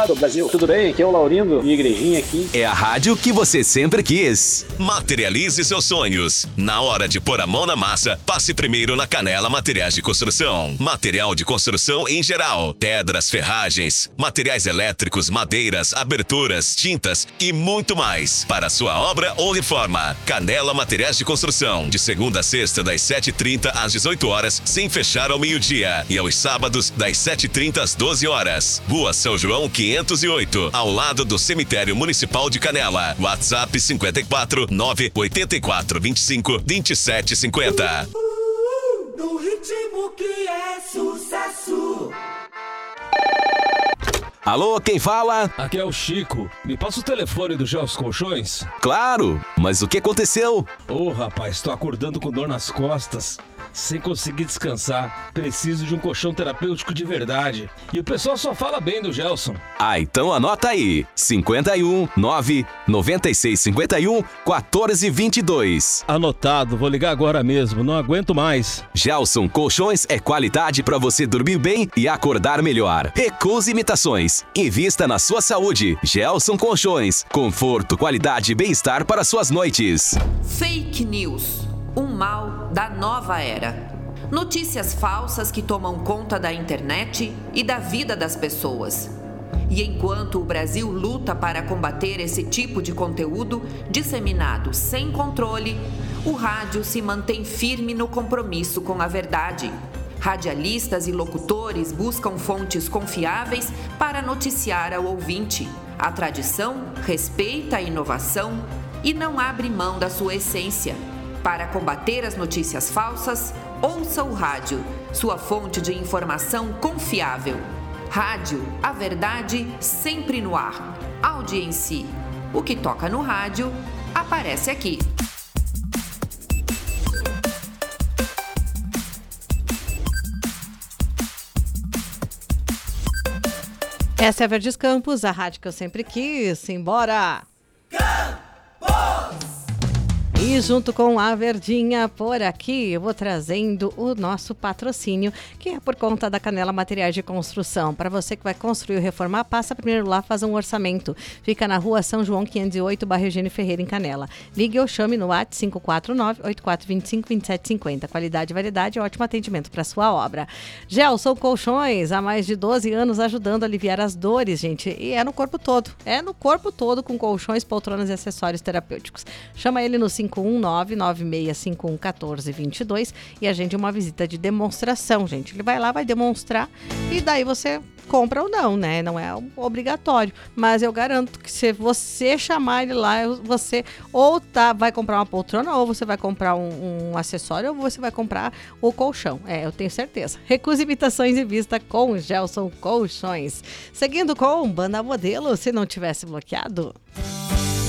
do Brasil. Tudo bem? Aqui é o Laurindo e Igrejinha aqui. É a rádio que você sempre quis. Materialize seus sonhos. Na hora de pôr a mão na massa, passe primeiro na Canela Materiais de Construção. Material de construção em geral. Pedras, ferragens, materiais elétricos, madeiras, aberturas, tintas e muito mais. Para sua obra ou reforma. Canela Materiais de Construção. De segunda a sexta, das 7h30 às 18 horas, sem fechar ao meio-dia. E aos sábados, das 7h30 às 12 horas. Rua São João 508, ao lado do Cemitério Municipal de Canela. WhatsApp 54 984 25 27 50. No ritmo que é sucesso. Alô, quem fala? Aqui é o Chico. Me passa o telefone do Gelson Colchões? Claro, mas o que aconteceu? Ô, rapaz, tô acordando com dor nas costas, sem conseguir descansar. Preciso de um colchão terapêutico de verdade. E o pessoal só fala bem do Gelson. Ah, então anota aí. 51 9 96 51 14 22. Anotado, vou ligar agora mesmo, não aguento mais. Gelson Colchões é qualidade para você dormir bem e acordar melhor. Recuse imitações. Invista na sua saúde. Gelson Colchões. Conforto, qualidade e bem-estar para suas noites. Fake news. Um mal da nova era. Notícias falsas que tomam conta da internet e da vida das pessoas. E enquanto o Brasil luta para combater esse tipo de conteúdo disseminado sem controle, o rádio se mantém firme no compromisso com a verdade. Radialistas e locutores buscam fontes confiáveis para noticiar ao ouvinte. A tradição respeita a inovação e não abre mão da sua essência. Para combater as notícias falsas, ouça o rádio, sua fonte de informação confiável. Rádio, a verdade sempre no ar. Audiência. O que toca no rádio, aparece aqui. Essa é a Verdes Campos, a rádio que eu sempre quis. Simbora! E junto com a Verdinha por aqui, eu vou trazendo o nosso patrocínio, que é por conta da Canela Materiais de Construção. Para você que vai construir ou reformar, passa primeiro lá, faz um orçamento. Fica na Rua São João 508, bairro Eugênio Ferreira, em Canela. Ligue ou chame no WhatsApp 549-8425-2750. Qualidade e variedade, ótimo atendimento para sua obra. Gelson Colchões, há mais de 12 anos ajudando a aliviar as dores, gente. E é no corpo todo. É no corpo todo, com colchões, poltronas e acessórios terapêuticos. Chama ele no 519-9651-1422 e agende uma visita de demonstração, gente. Ele vai lá, vai demonstrar e daí você compra ou não, né? Não é obrigatório, mas eu garanto que se você chamar ele lá, você ou vai comprar uma poltrona, ou você vai comprar um acessório, ou você vai comprar o colchão. Eu tenho certeza. Recuse imitações e vista com Gelson Colchões. Seguindo com Banda Modelo, se não tivesse bloqueado.